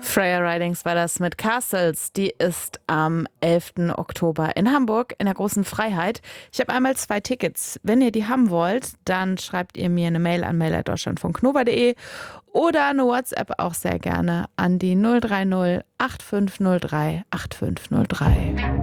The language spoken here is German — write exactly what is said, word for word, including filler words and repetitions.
Freya Ridings war das mit Castles. Die ist am elften Oktober in Hamburg in der Großen Freiheit. Ich habe einmal zwei Tickets. Wenn ihr die haben wollt, dann schreibt ihr mir eine Mail an mail at deutschlandfunk nova punkt de oder eine WhatsApp auch sehr gerne an die null drei null acht fünf null drei acht fünf null drei.